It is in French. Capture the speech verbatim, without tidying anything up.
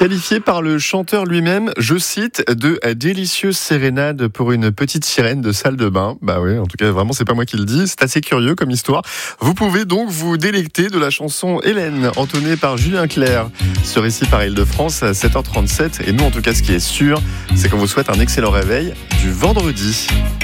Qualifié par le chanteur lui-même, je cite, de délicieuses sérénades pour une petite sirène de salle de bain. Bah oui, en tout cas, vraiment, c'est pas moi qui le dis. C'est assez curieux comme histoire. Vous pouvez donc vous délecter de la chanson Hélène, entonnée par Julien Clerc. Ce récit par Île-de-France à sept heures trente-sept. Et nous, en tout cas, ce qui est sûr, c'est qu'on vous souhaite un excellent réveil du vendredi.